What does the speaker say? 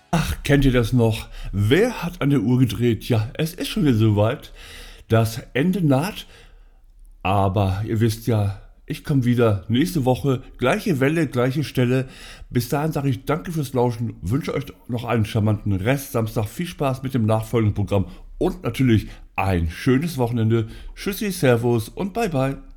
Ach, kennt ihr das noch? Wer hat an der Uhr gedreht? Ja, es ist schon wieder soweit. Das Ende naht, aber ihr wisst ja, ich komme wieder nächste Woche. Gleiche Welle, gleiche Stelle. Bis dahin sage ich danke fürs Lauschen, wünsche euch noch einen charmanten Rest Samstag. Viel Spaß mit dem nachfolgenden Programm und natürlich ein schönes Wochenende. Tschüssi, Servus und bye bye.